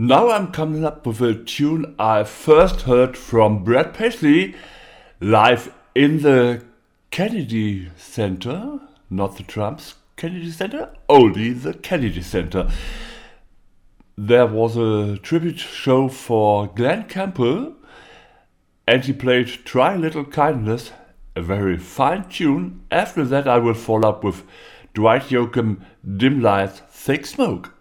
Now I'm coming up with a tune I first heard from Brad Paisley live in the Kennedy Center, not the Trump's Kennedy Center, only the Kennedy Center. There was a tribute show for Glenn Campbell and he played Try a Little Kindness, a very fine tune. After that I will follow up with Dwight Yoakam, Dim Lights, Thick Smoke.